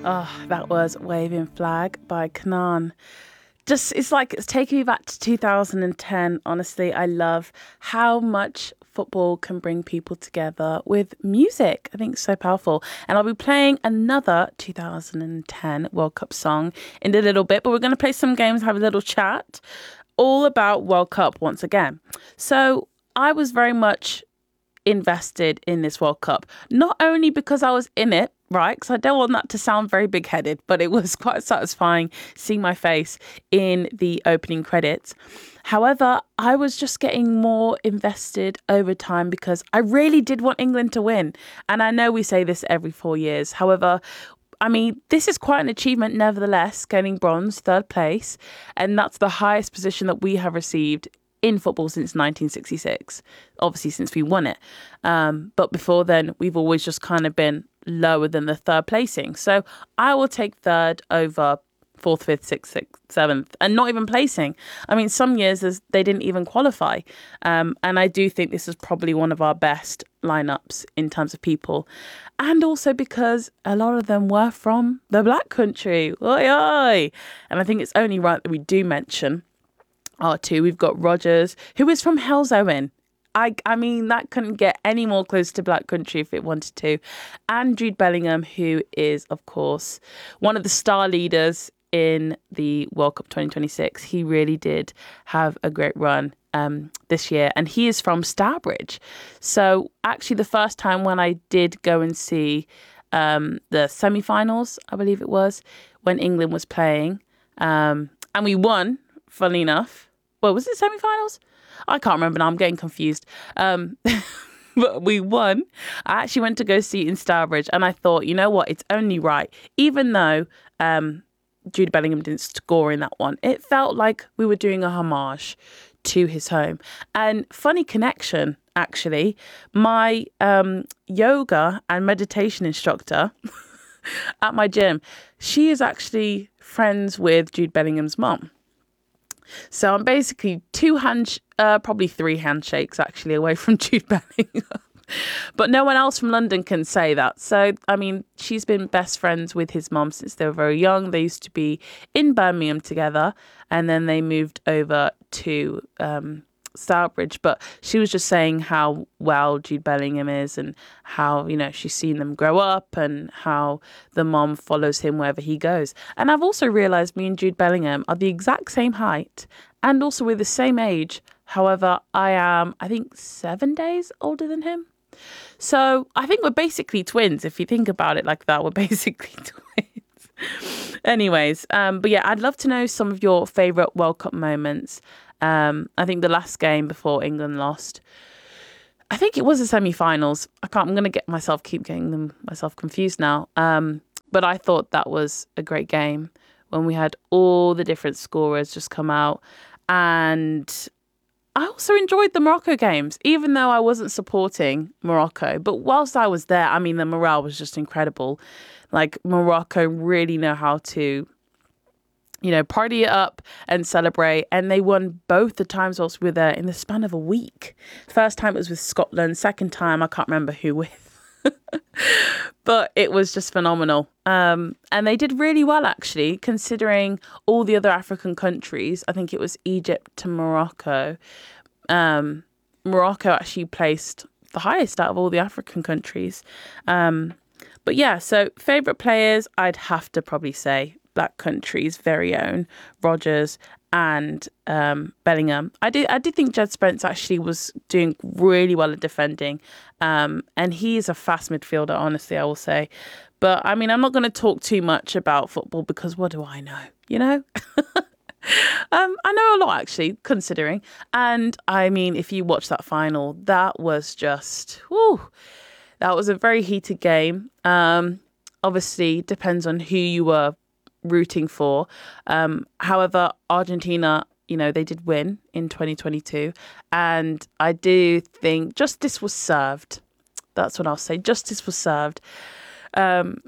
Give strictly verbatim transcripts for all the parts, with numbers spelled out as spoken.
Oh, that was Waving Flag by Kanan. Just, it's like it's taking me back to two thousand ten. Honestly, I love how much football can bring people together with music. I think it's so powerful. And I'll be playing another two thousand ten World Cup song in a little bit, but we're going to play some games, have a little chat, all about World Cup once again. So I was very much invested in this World Cup, not only because I was in it, right? Because I don't want that to sound very big-headed, but it was quite satisfying seeing my face in the opening credits. However, I was just getting more invested over time because I really did want England to win. And I know we say this every four years. However, I mean, this is quite an achievement nevertheless, getting bronze, third place. And that's the highest position that we have received in football since nineteen sixty-six, obviously since we won it. Um, but before then, we've always just kind of been lower than the third placing. So I will take third over fourth, fifth, sixth, sixth, seventh, and not even placing. I mean, some years they didn't even qualify. Um, and I do think this is probably one of our best lineups in terms of people. And also because a lot of them were from the Black Country. Oi, oi. And I think it's only right that we do mention R two. We've got Rodgers, who is from Halesowen. I, I mean, that couldn't get any more close to Black Country if it wanted to. And Jude Bellingham, who is, of course, one of the star leaders in the World Cup twenty twenty-six. He really did have a great run um, this year. And he is from Stourbridge. So actually the first time when I did go and see um, the semi-finals, I believe it was, when England was playing, um, and we won, funnily enough. Well, was it semi-finals? I can't remember now. I'm getting confused. Um, but we won. I actually went to go see it in Stourbridge, and I thought, you know what? It's only right. Even though um, Jude Bellingham didn't score in that one, it felt like we were doing a homage to his home. And funny connection, actually. My um, yoga and meditation instructor at my gym, she is actually friends with Jude Bellingham's mum. So I'm basically two hand, uh, probably three handshakes actually away from Jude Bellingham. But no one else from London can say that. So, I mean, she's been best friends with his mom since they were very young. They used to be in Birmingham together, and then they moved over to um, Stourbridge. But she was just saying how well Jude Bellingham is and how, you know, she's seen them grow up and how the mom follows him wherever he goes. And I've also realised me and Jude Bellingham are the exact same height and also we're the same age. However, I am, I think, seven days older than him. So I think we're basically twins. If you think about it like that, we're basically twins. Anyways, um, but yeah, I'd love to know some of your favourite World Cup moments. Um, I think the last game before England lost, I think it was the semi-finals. I can't, I'm going to get myself, keep getting them myself confused now. Um, but I thought that was a great game when we had all the different scorers just come out. And I also enjoyed the Morocco games, even though I wasn't supporting Morocco. But whilst I was there, I mean, the morale was just incredible. Like, Morocco really know how to, you know, party it up and celebrate. And they won both the times whilst we were there in the span of a week. First time it was with Scotland. Second time, I can't remember who with. But it was just phenomenal. Um, and they did really well, actually, considering all the other African countries. I think it was Egypt to Morocco. Um, Morocco actually placed the highest out of all the African countries. Um, but yeah, so favourite players, I'd have to probably say Black Country's very own Rodgers and um, Bellingham. I did I did think Jed Spence actually was doing really well at defending. Um, and he is a fast midfielder, honestly, I will say. But, I mean, I'm not going to talk too much about football because what do I know, you know? um, I know a lot, actually, considering. And, I mean, if you watch that final, that was just, whew, that was a very heated game. Um, obviously, depends on who you were rooting for. Um, however, Argentina, you know, they did win in twenty twenty-two. And I do think justice was served. That's what I'll say. Justice was served. Um,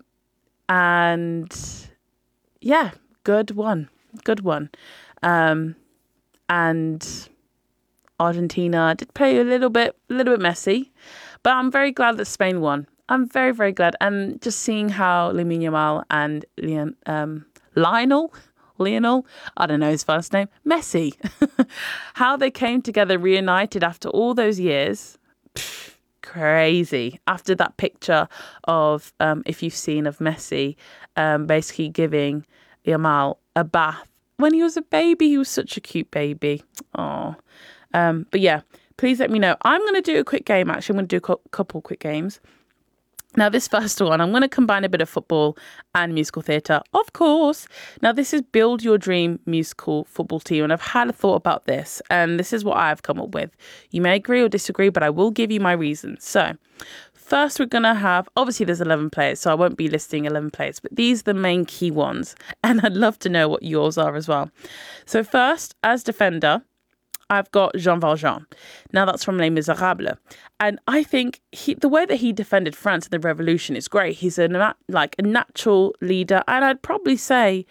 and yeah, good one. Good one. Um, and Argentina did play a little bit, a little bit messy, but I'm very glad that Spain won. I'm very, very glad. And just seeing how Lamine Yamal and Leon, um, Lionel, Lionel, I don't know his first name, Messi, how they came together reunited after all those years. Pff, crazy. After that picture of, um, if you've seen, of Messi um, basically giving Yamal a bath when he was a baby. He was such a cute baby. Oh, um, but yeah, please let me know. I'm going to do a quick game. Actually, I'm going to do a co- couple quick games. Now, this first one, I'm going to combine a bit of football and musical theatre, of course. Now, this is Build Your Dream Musical Football Team, and I've had a thought about this, and this is what I've come up with. You may agree or disagree, but I will give you my reasons. So, first, we're going to have, obviously, there's eleven players, so I won't be listing eleven players, but these are the main key ones, and I'd love to know what yours are as well. So, first, as defender, I've got Jean Valjean. Now, that's from Les Miserables. And I think he, the way that he defended France in the Revolution is great. He's a nat- like a natural leader. And I'd probably say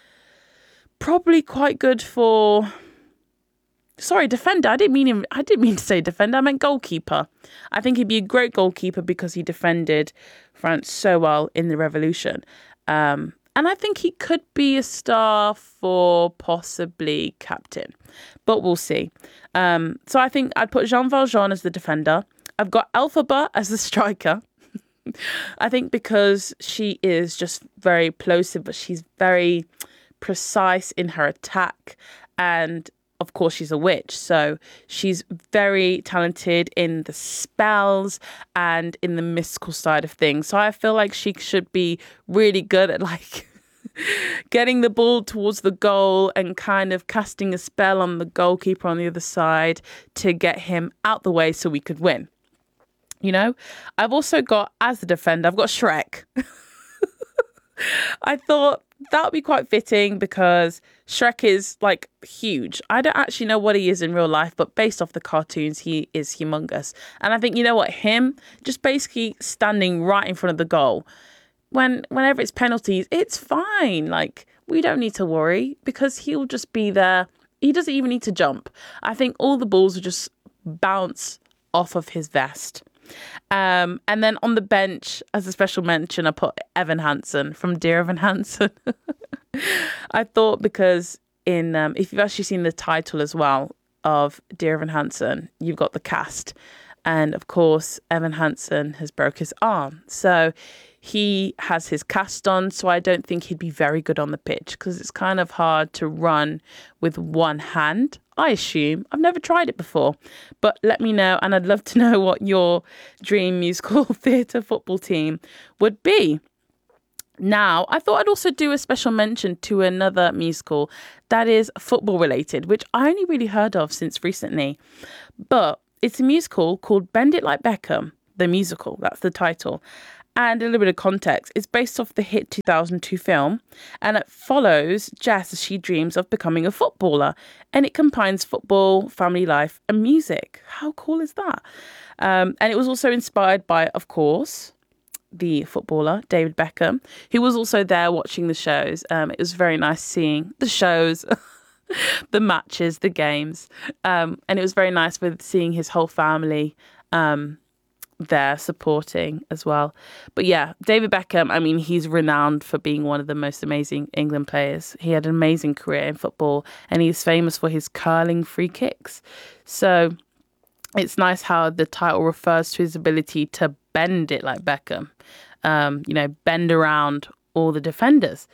probably quite good for... Sorry, defender. I didn't mean him. I didn't mean to say defender. I meant goalkeeper. I think he'd be a great goalkeeper because he defended France so well in the Revolution. Um, and I think he could be a star for possibly captain, but we'll see. Um, so I think I'd put Jean Valjean as the defender. I've got Elphaba as the striker. I think because she is just very plosive, but she's very precise in her attack. And of course, she's a witch. So she's very talented in the spells and in the mystical side of things. So I feel like she should be really good at like getting the ball towards the goal and kind of casting a spell on the goalkeeper on the other side to get him out the way so we could win. You know, I've also got, as the defender, I've got Shrek. I thought that would be quite fitting because Shrek is like huge. I don't actually know what he is in real life, but based off the cartoons, he is humongous. And I think, you know what, him just basically standing right in front of the goal. When whenever it's penalties, it's fine. Like, we don't need to worry because he'll just be there. He doesn't even need to jump. I think all the balls will just bounce off of his vest. Um, and then on the bench, as a special mention, I put Evan Hansen from Dear Evan Hansen. I thought because in um, if you've actually seen the title as well of Dear Evan Hansen, you've got the cast. And of course, Evan Hansen has broke his arm. So he has his cast on, so I don't think he'd be very good on the pitch because it's kind of hard to run with one hand, I assume. I've never tried it before, but let me know, and I'd love to know what your dream musical theatre football team would be. Now, I thought I'd also do a special mention to another musical that is football related, which I only really heard of since recently, but it's a musical called Bend It Like Beckham, the musical, that's the title. And a little bit of context, it's based off the hit two thousand two film, and it follows Jess as she dreams of becoming a footballer. And it combines football, family life, and music. How cool is that? Um, and it was also inspired by, of course, the footballer, David Beckham, who was also there watching the shows. Um, it was very nice seeing the shows, the matches, the games. Um, and it was very nice with seeing his whole family um there supporting as well. But yeah, David Beckham, I mean, he's renowned for being one of the most amazing England players. He had an amazing career in football and he's famous for his curling free kicks. So it's nice how the title refers to his ability to bend it like Beckham, um, you know, bend around all the defenders.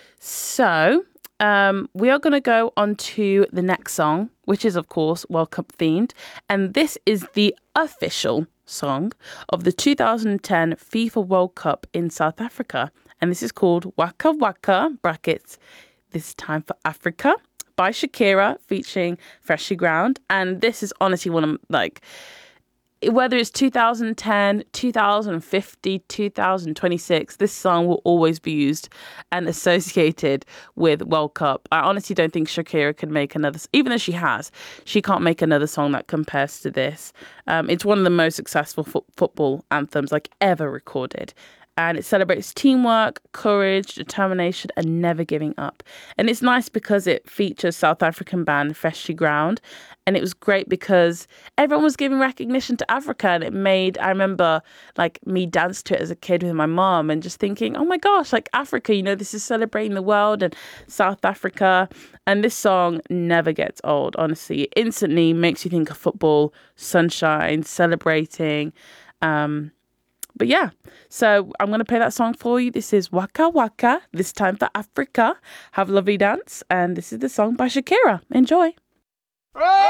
So um, we are going to go on to the next song, which is, of course, World Cup themed. And this is the official song of the two thousand ten FIFA World Cup in South Africa. And this is called Waka Waka, brackets, This Time for Africa, by Shakira, featuring Freshly Ground. And this is honestly one of, like, whether it's two thousand ten, two thousand fifty, two thousand twenty-six, this song will always be used and associated with World Cup. I honestly don't think Shakira could make another, even though she has, she can't make another song that compares to this. Um, it's one of the most successful fo- football anthems like ever recorded. and it celebrates teamwork, courage, determination, and never giving up. And it's nice because it features South African band Freshly Ground, and it was great because everyone was giving recognition to Africa, and it made, I remember, like, me dance to it as a kid with my mom and just thinking, oh my gosh, like, Africa, you know, this is celebrating the world and South Africa. And this song never gets old, honestly. It instantly makes you think of football, sunshine, celebrating. Um, but yeah, so I'm going to play that song for you. This is Waka Waka, this time for Africa. Have a lovely dance. And this is the song by Shakira. Enjoy.